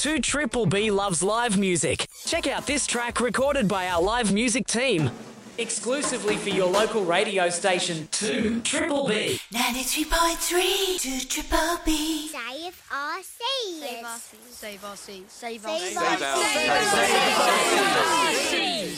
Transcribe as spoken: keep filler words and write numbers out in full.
two Triple B loves live music. Check out this track recorded by our live music team. Exclusively for your local radio station, two Triple B. ninety-three point three, two Triple B. Save our seas. Save our seas. Save our seas. Save Save our our seas. seas. Save our seas.